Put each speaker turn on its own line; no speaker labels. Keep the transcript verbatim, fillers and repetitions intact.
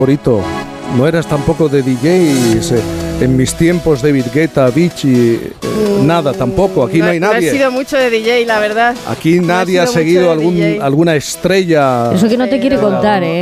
favorito. No eras tampoco de D Js. Eh, en mis tiempos, David Guetta, Avicii, eh, mm, nada tampoco. Aquí no, no hay nadie.
No he sido mucho de D J, la verdad.
Aquí nadie
no
ha seguido algún, alguna estrella.
Eso que no te quiere contar, ¿eh?